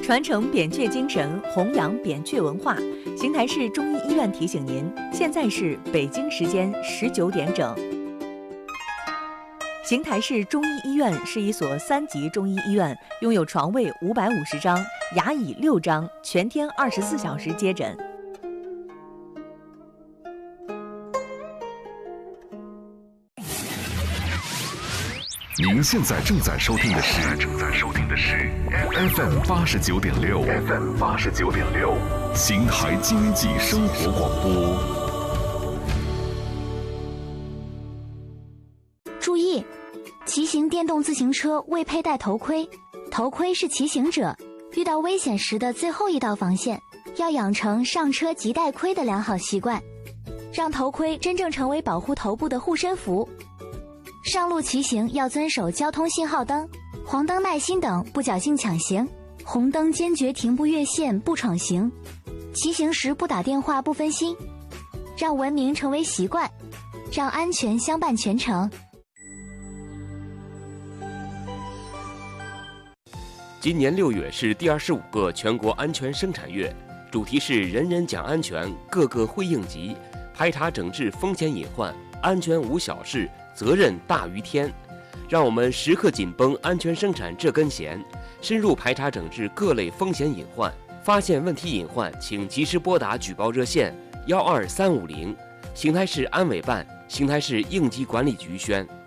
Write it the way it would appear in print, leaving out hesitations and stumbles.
传承扁鹊精神，弘扬扁鹊文化。邢台市中医医院提醒您，现在是北京时间19点整。邢台市中医医院是一所3级中医医院，拥有床位550张，牙椅6张，全天24小时接诊。 您现在正在收听的是 FM 89.6，邢台经济生活广播。 注意，骑行电动自行车未佩戴头盔，头盔是骑行者遇到危险时的最后一道防线，要养成上车即戴盔的良好习惯，让头盔真正成为保护头部的护身符。上路骑行要遵守交通信号灯、黄灯耐心等，不侥幸抢行；红灯坚决停步越线，不闯行。骑行时不打电话，不分心，让文明成为习惯，让安全相伴全程。 今年6月是第25个全国安全生产月，主题是人人讲安全，个个会应急，排查整治风险隐患，安全无小事，责任大于天。让我们时刻紧绷安全生产这根弦，深入排查整治各类风险隐患。发现问题隐患，请及时拨打举报热线12350。邢台市安委办、邢台市应急管理局宣。